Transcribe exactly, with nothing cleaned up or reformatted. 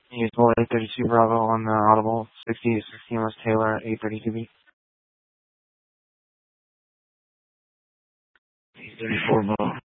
Use hold eight thirty-two Bravo on the audible, sixty to sixteen West Taylor, eight thirty-two B. eight thirty-four Bravo.